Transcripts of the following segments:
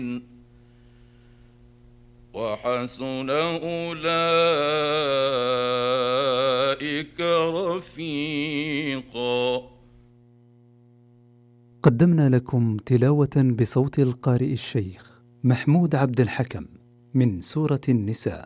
وحسن أولئك رفيقا. قدمنا لكم تلاوة بصوت القارئ الشيخ محمود عبد الحكم من سورة النساء.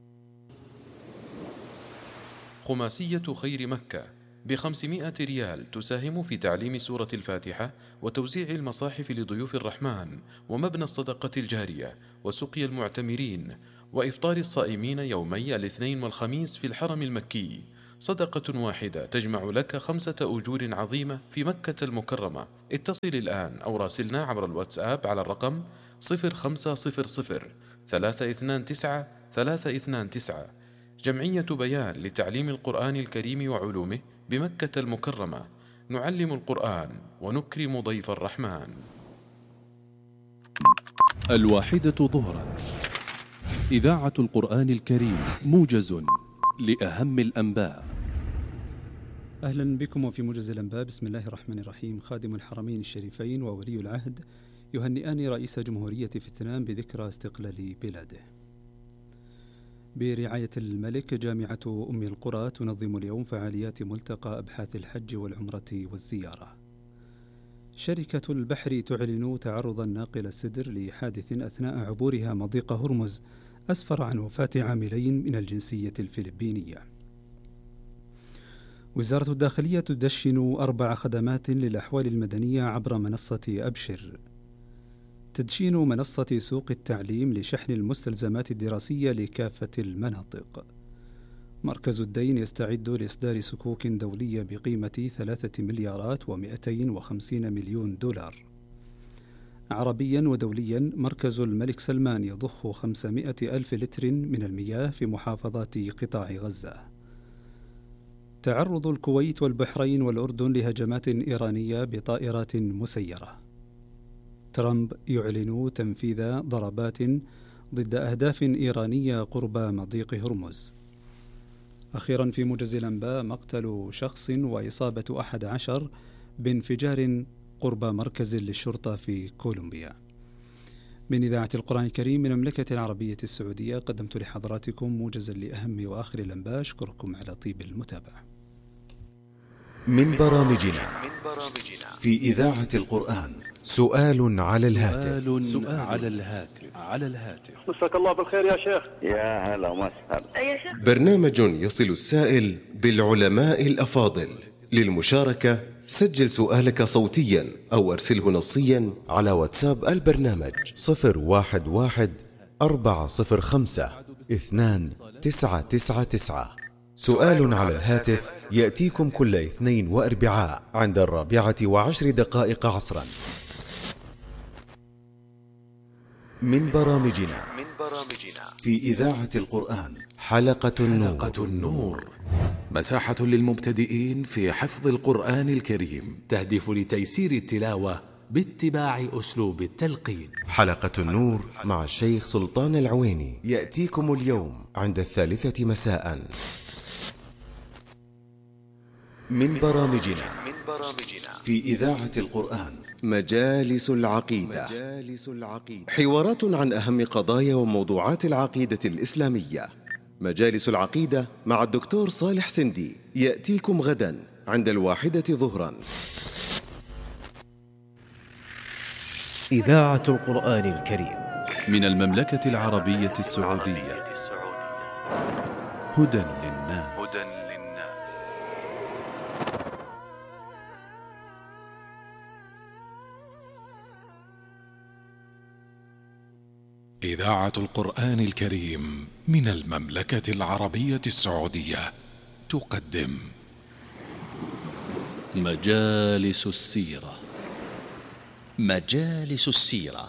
خماسية خير مكة ب500 ريال تساهم في تعليم سورة الفاتحة وتوزيع المصاحف لضيوف الرحمن ومبنى الصدقة الجارية وسقي المعتمرين وإفطار الصائمين يومي الاثنين والخميس في الحرم المكي. صدقة واحدة تجمع لك 5 أجور عظيمة في مكة المكرمة. اتصل الآن أو راسلنا عبر الواتساب على الرقم 0500 329 329. جمعية بيان لتعليم القرآن الكريم وعلومه بمكة المكرمة. نعلم القرآن ونكرم ضيف الرحمن. 1:00 إذاعة القرآن الكريم، موجز لأهم الأنباء. أهلا بكم وفي موجز الأنباء. بسم الله الرحمن الرحيم. خادم الحرمين الشريفين وولي العهد يهنئان رئيس جمهورية فيتنام بذكرى استقلال بلاده. برعاية الملك، جامعة أم القرى تنظم اليوم فعاليات ملتقى أبحاث الحج والعمرة والزيارة. شركة البحر تعلن تعرض الناقل السدر لحادث أثناء عبورها مضيق هرمز أسفر عن وفاة عاملين من الجنسية الفلبينية. وزارة الداخلية تدشن 4 خدمات للأحوال المدنية عبر منصة أبشر. تدشين منصة سوق التعليم لشحن المستلزمات الدراسية لكافة المناطق. مركز الدين يستعد لإصدار صكوك دولية بقيمة 3,250 مليون دولار. عربيا ودوليا، مركز الملك سلمان يضخ 500 ألف لتر من المياه في محافظات قطاع غزة. تعرض الكويت والبحرين والأردن لهجمات إيرانية بطائرات مسيرة. ترامب يعلن تنفيذ ضربات ضد أهداف إيرانية قرب مضيق هرمز. أخيرا في موجز الأنباء، مقتل شخص وإصابة 11 بانفجار قرب مركز للشرطة في كولومبيا. من إذاعة القرآن الكريم من المملكة العربية السعودية، قدمت لحضراتكم موجزا لأهم وآخر الأنباء. أشكركم على طيب المتابعة. من برامجنا في إذاعة القرآن، سؤال على الهاتف. مساك الله بالخير يا شيخ. يا هلا وسهلا يا شيخ. برنامج يصل السائل بالعلماء الأفاضل. للمشاركة سجل سؤالك صوتيا أو أرسله نصيا على واتساب البرنامج 011-405-2999. سؤال على الهاتف يأتيكم كل اثنين وأربعاء عند 4:10 عصرا. من برامجنا في إذاعة القرآن، حلقة النور. مساحة للمبتدئين في حفظ القرآن الكريم، تهدف لتيسير التلاوة باتباع أسلوب التلقين. حلقة النور مع الشيخ سلطان العويني يأتيكم اليوم عند 3 مساء. من برامجنا في إذاعة القرآن، مجالس العقيدة. حوارات عن أهم قضايا وموضوعات العقيدة الإسلامية. مجالس العقيدة مع الدكتور صالح سندي يأتيكم غدا عند 1 ظهرا. إذاعة القرآن الكريم من المملكة العربية السعودية، هدى للناس. إذاعة القرآن الكريم من المملكة العربية السعودية تقدم مجالس السيرة. مجالس السيرة،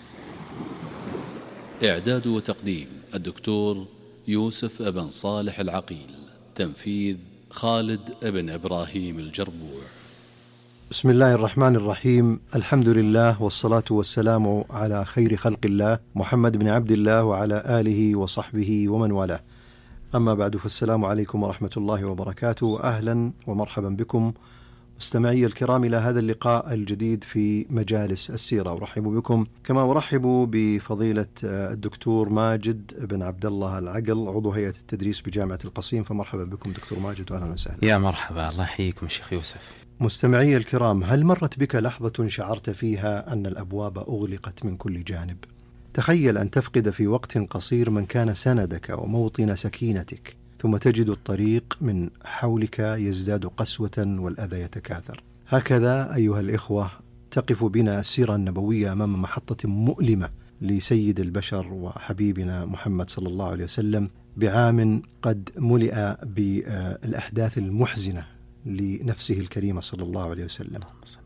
إعداد وتقديم الدكتور يوسف ابن صالح العقيل، تنفيذ خالد ابن إبراهيم الجربوع. بسم الله الرحمن الرحيم. الحمد لله والصلاة والسلام على خير خلق الله محمد بن عبد الله وعلى آله وصحبه ومن والاه. أما بعد، فالسلام عليكم ورحمة الله وبركاته. أهلا ومرحبا بكم مستمعي الكرام إلى هذا اللقاء الجديد في مجالس السيرة، أرحب بكم كما أرحب بفضيلة الدكتور ماجد بن عبد الله العقل، عضو هيئة التدريس بجامعة القصيم. فمرحبا بكم دكتور ماجد وأهلا وسهلا. يا مرحبا، الله يحييكم شيخ يوسف. مستمعي الكرام، هل مرت بك لحظة شعرت فيها أن الأبواب أغلقت من كل جانب؟ تخيل أن تفقد في وقت قصير من كان سندك وموطن سكينتك، ثم تجد الطريق من حولك يزداد قسوة والأذى يتكاثر. هكذا أيها الإخوة تقف بنا السيرة النبوية أمام محطة مؤلمة لسيد البشر وحبيبنا محمد صلى الله عليه وسلم، بعام قد ملئ بالأحداث المحزنة لنفسه الكريمة صلى الله عليه وسلم.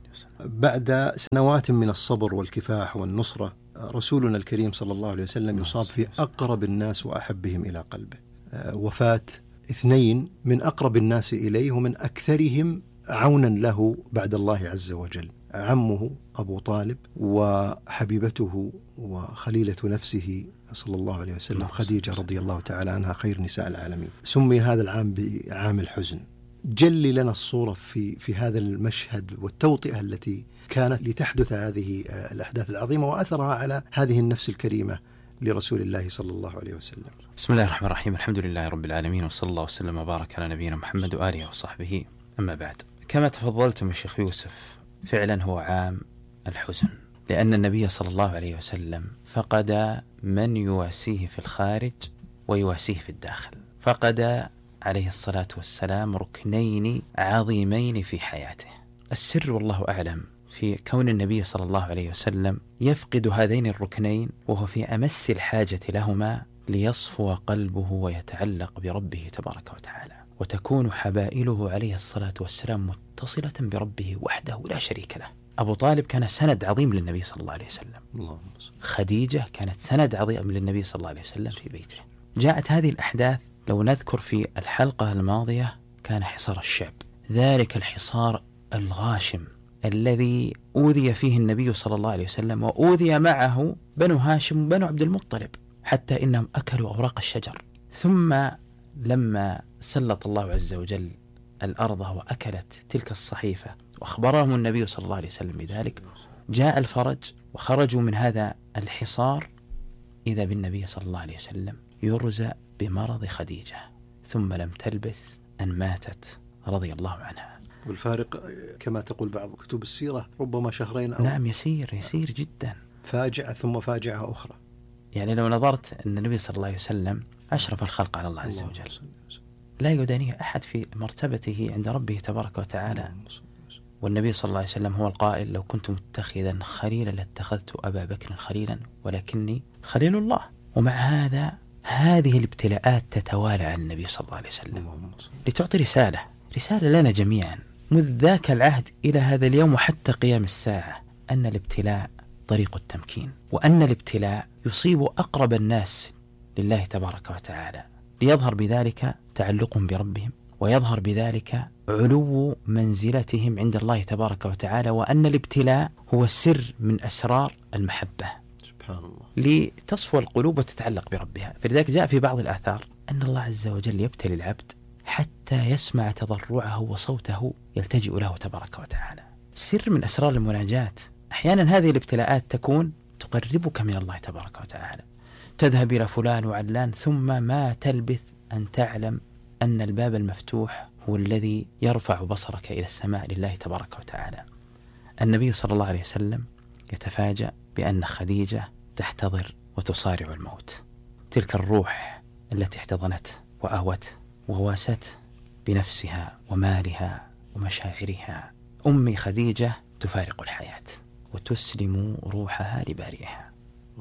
بعد سنوات من الصبر والكفاح والنصرة، رسولنا الكريم صلى الله عليه وسلم يصاب في أقرب الناس وأحبهم إلى قلبه. وفاة اثنين من أقرب الناس إليه ومن أكثرهم عونا له بعد الله عز وجل، عمه أبو طالب وحبيبته وخليلة نفسه صلى الله عليه وسلم خديجة رضي الله تعالى عنها، خير نساء العالمين. سمي هذا العام بعام الحزن. جل لنا الصورة في هذا المشهد والتوطئة التي كانت لتحدث هذه الأحداث العظيمة وأثرها على هذه النفس الكريمة لرسول الله صلى الله عليه وسلم. بسم الله الرحمن الرحيم، الحمد لله رب العالمين، وصلى الله وسلم وبارك على نبينا محمد وآله وصحبه. أما بعد، كما تفضلتم يا شيخ يوسف، فعلا هو عام الحزن، لأن النبي صلى الله عليه وسلم فقد من يواسيه في الخارج ويواسيه في الداخل. فقد عليه الصلاة والسلام ركنين عظيمين في حياته. السر والله أعلم في كون النبي صلى الله عليه وسلم يفقد هذين الركنين وهو في أمس الحاجة لهما ليصفو قلبه ويتعلق بربه تبارك وتعالى، وتكون حبائله عليه الصلاة والسلام متصلة بربه وحده لا شريك له. أبو طالب كان سند عظيم للنبي صلى الله عليه وسلم، خديجة كانت سند عظيم للنبي صلى الله عليه وسلم في بيته. جاءت هذه الأحداث، لو نذكر في الحلقة الماضية، كان حصار الشعب، ذلك الحصار الغاشم الذي أوذي فيه النبي صلى الله عليه وسلم، وأوذي معه بنو هاشم وبنو عبد المطلب، حتى إنهم أكلوا أوراق الشجر. ثم لما سلط الله عز وجل الأرض وأكلت تلك الصحيفة وأخبرهم النبي صلى الله عليه وسلم بذلك، جاء الفرج وخرجوا من هذا الحصار، إذا بالنبي صلى الله عليه وسلم يرزق بمرض خديجة، ثم لم تلبث أن ماتت رضي الله عنها. والفارق كما تقول بعض كتب السيرة ربما شهرين أو نعم، يسير جدا. فاجعة ثم فاجعة أخرى. يعني لو نظرت أن النبي صلى الله عليه وسلم أشرف الخلق على الله عز وجل، لا يدانيه أحد في مرتبته عند ربه تبارك وتعالى. والنبي صلى الله عليه وسلم هو القائل: لو كنت متخذا خليلا لاتخذت أبا بكر خليلا ولكني خليل الله. ومع هذا هذه الابتلاءات تتوالى على النبي صلى الله عليه وسلم لتعطي رسالة لنا جميعا منذ ذاك العهد إلى هذا اليوم وحتى قيام الساعة، أن الابتلاء طريق التمكين، وأن الابتلاء يصيب أقرب الناس لله تبارك وتعالى، ليظهر بذلك تعلقهم بربهم، ويظهر بذلك علو منزلتهم عند الله تبارك وتعالى، وأن الابتلاء هو سر من أسرار المحبة، سبحان الله، لتصفو القلوب وتتعلق بربها. فلذلك جاء في بعض الآثار أن الله عز وجل يبتلي العبد حتى يسمع تضرعه وصوته يلتجئ له تبارك وتعالى. سر من أسرار المناجاة. أحيانا هذه الابتلاءات تكون تقربك من الله تبارك وتعالى، تذهب إلى فلان وعلان، ثم ما تلبث أن تعلم أن الباب المفتوح هو الذي يرفع بصرك إلى السماء لله تبارك وتعالى. النبي صلى الله عليه وسلم يتفاجأ بأن خديجة تحتضر وتصارع الموت، تلك الروح التي احتضنته وآوته وواسته بنفسها ومالها ومشاعرها. أمي خديجة تفارق الحياة وتسلم روحها لبارئها.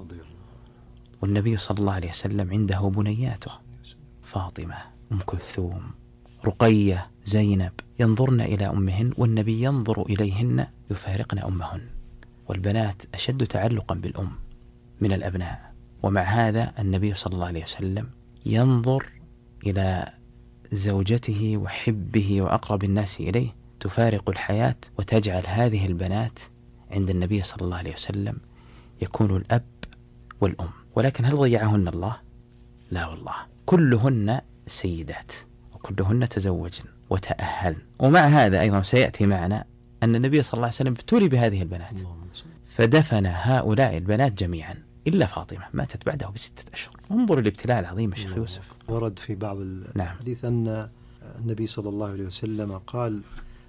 والنبي صلى الله عليه وسلم عنده بنياته فاطمة، أم كلثوم، رقية، زينب، ينظرن إلى أمهن، والنبي ينظر إليهن يفارقن أمهن. والبنات أشد تعلقا بالأم من الأبناء، ومع هذا النبي صلى الله عليه وسلم ينظر إلى زوجته وحبه وأقرب الناس إليه تفارق الحياة، وتجعل هذه البنات عند النبي صلى الله عليه وسلم يكون الأب والأم. ولكن هل ضيعهن الله؟ لا والله، كلهن سيدات وكلهن تزوجن وتأهلن. ومع هذا أيضا سيأتي معنا أن النبي صلى الله عليه وسلم ابتلي بهذه البنات فدفن هؤلاء البنات جميعا إلا فاطمة ماتت بعده ب6 أشهر. انظر الابتلاء العظيم الشيخ يوسف. ورد في بعض الحديث أن النبي صلى الله عليه وسلم قال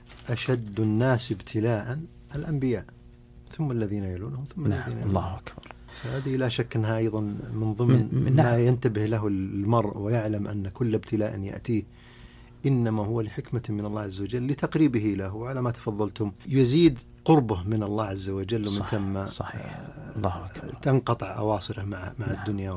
أشد الناس ابتلاء الأنبياء ثم الذين يلونهم ثم الذين يلونهم. الله أكبر. فهذه لا شك أنها أيضا من ضمن ما ينتبه له المرء ويعلم أن كل ابتلاء يأتيه إنما هو لحكمة من الله عز وجل لتقريبه له. وعلى ما تفضلتم يزيد قربه من الله عز وجل ومن ثم الله أكبر. تنقطع أواصره مع الدنيا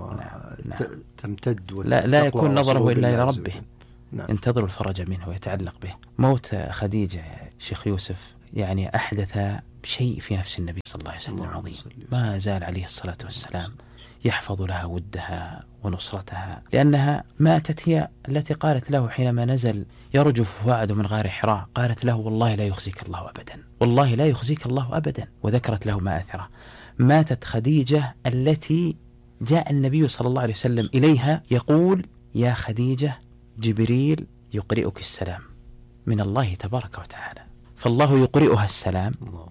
وتمتد لا يكون نظره إلا إلى ربه. انتظروا الفرج منه ويتعلق به. موت خديجة شيخ يوسف يعني أحدث شيء في نفس النبي صلى الله عليه وسلم عظيم. ما زال عليه الصلاة والسلام يحفظ لها ودها ونصرتها، لأنها ماتت هي التي قالت له حينما نزل يرجف فؤاد من غار حراء، قالت له والله لا يخزيك الله أبدا، والله لا يخزيك الله أبدا، وذكرت له مآثرة. ماتت خديجة التي جاء النبي صلى الله عليه وسلم إليها يقول يا خديجة جبريل يقرئك السلام من الله تبارك وتعالى، فالله يقرئها السلام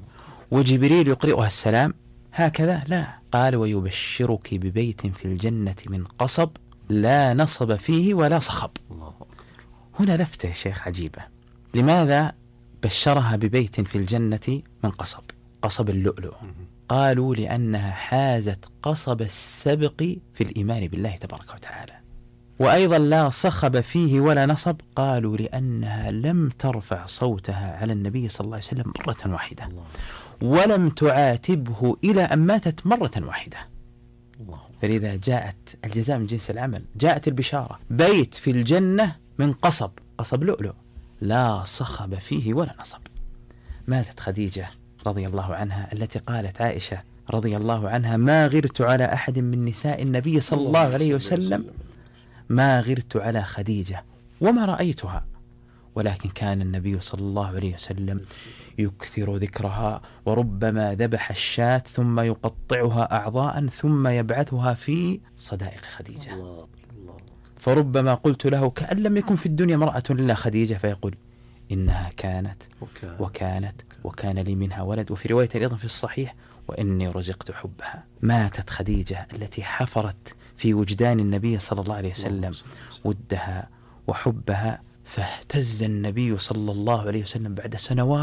وجبريل يقرئها السلام هكذا؟ لا، قال ويبشرك ببيت في الجنة من قصب لا نصب فيه ولا صخب. هنا لفتة يا شيخ عجيبة. لماذا بشرها ببيت في الجنة من قصب، قصب اللؤلؤ؟ قالوا لأنها حازت قصب السبق في الإيمان بالله تبارك وتعالى. وأيضا لا صخب فيه ولا نصب، قالوا لأنها لم ترفع صوتها على النبي صلى الله عليه وسلم مرة واحدة ولم تعاتبه إلى أن ماتت مرة واحدة. فلذا جاءت الجزاء من جنس العمل، جاءت البشارة بيت في الجنة من قصب، قصب لؤلؤ لا صخب فيه ولا نصب. ماتت خديجة رضي الله عنها التي قالت عائشة رضي الله عنها ما غرت على أحد من نساء النبي صلى الله عليه وسلم ما غرت على خديجة وما رأيتها، ولكن كان النبي صلى الله عليه وسلم يكثر ذكرها، وربما ذبح الشاة ثم يقطعها أعضاء ثم يبعثها في صدائق خديجة. فربما قلت له كأن لم يكن في الدنيا امرأة إلا خديجة، فيقول إنها كانت وكان لي منها ولد. وفي رواية أيضا في الصحيح وإني رزقت حبها. ماتت خديجة التي حفرت في وجدان النبي صلى الله عليه وسلم ودها وحبها، فاهتز النبي صلى الله عليه وسلم بعد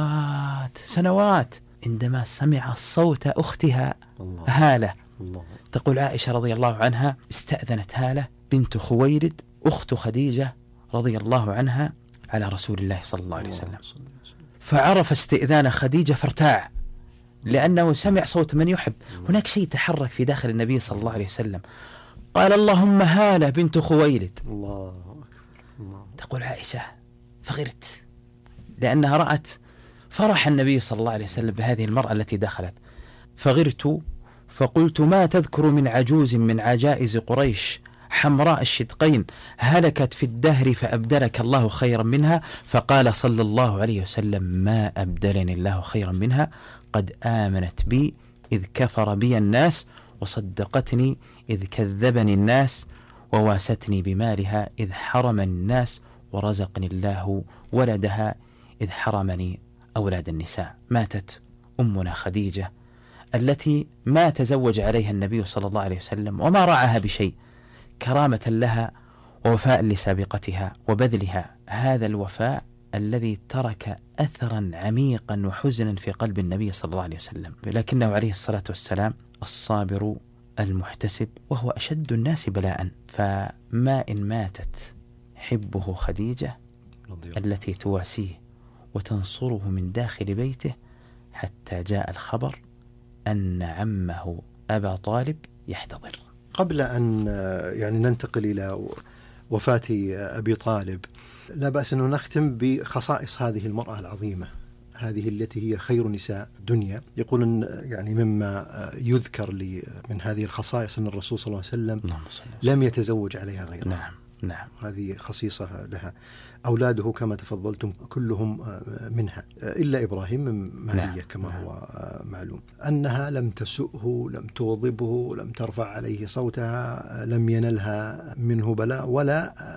سنوات عندما سمع صوت أختها هالة. تقول عائشة رضي الله عنها استأذنت هالة بنت خويلد أخت خديجة رضي الله عنها على رسول الله صلى الله عليه وسلم، فعرف استئذان خديجة فارتاع لأنه سمع صوت من يحب. هناك شيء تحرك في داخل النبي صلى الله عليه وسلم، قال اللهم هالة بنت خويلد. تقول عائشة فغرت لأنها رأت فرح النبي صلى الله عليه وسلم بهذه المرأة التي دخلت، فغرت فقلت ما تذكر من عجوز من عجائز قريش حمراء الشدقين هلكت في الدهر فأبدلك الله خيرا منها؟ فقال صلى الله عليه وسلم ما أبدلني الله خيرا منها، قد آمنت بي إذ كفر بي الناس، وصدقتني إذ كذبني الناس، وواستني بمالها إذ حرمني الناس، ورزقني الله ولدها إذ حرمني أولاد النساء. ماتت أمنا خديجة التي ما تزوج عليها النبي صلى الله عليه وسلم وما رعاها بشيء، كرامة لها ووفاء لسابقتها وبذلها. هذا الوفاء الذي ترك أثرا عميقا وحزنا في قلب النبي صلى الله عليه وسلم، لكنه عليه الصلاة والسلام الصابر المحتسب وهو أشد الناس بلاء. فما إن ماتت حبه خديجة التي تواسيه وتنصره من داخل بيته، حتى جاء الخبر أن عمه أبا طالب يحتضر. قبل أن ننتقل إلى وفاة أبي طالب، لا بأس أن نختم بخصائص هذه المرأة العظيمة، هذه التي هي خير نساء الدنيا. يقول مما يذكر لي من هذه الخصائص أن الرسول صلى الله عليه وسلم لم يتزوج عليها غيرها. نعم. هذه خصيصة لها. أولاده كما تفضلتم كلهم منها إلا إبراهيم من مارية كما هو معلوم. أنها لم تسؤه، لم تغضبه، لم ترفع عليه صوتها، لم ينلها منه بلاء ولا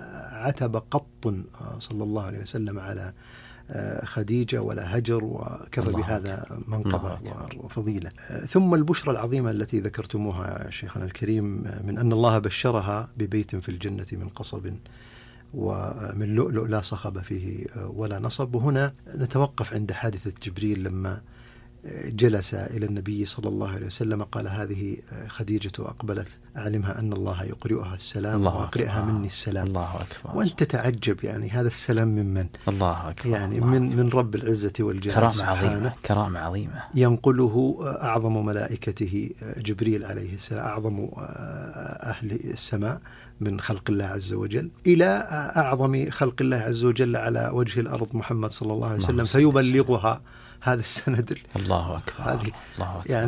عتب قط صلى الله عليه وسلم على خديجة ولا هجر، وكفى بهذا منقبة وفضيلة. ثم البشرى العظيمة التي ذكرتموها شيخنا الكريم من أن الله بشرها ببيت في الجنة من قصب ومن لؤلؤ لا صخب فيه ولا نصب. وهنا نتوقف عند حادثة جبريل لما جلس إلى النبي صلى الله عليه وسلم قال: هذه خديجة أقبلت، أعلمها أن الله يقرئها السلام وأقرئها مني السلام. الله أكبر. وأنت تتعجب يعني هذا السلام من الله أكبر. يعني من رب العزة والجلال سبحانه، كرامة عظيمة ينقله أعظم ملائكته جبريل عليه السلام، أعظم أهل السماء من خلق الله عز وجل، إلى أعظم خلق الله عز وجل على وجه الأرض محمد صلى الله عليه وسلم، فيبلغها هذا السند. الله أكبر. يعني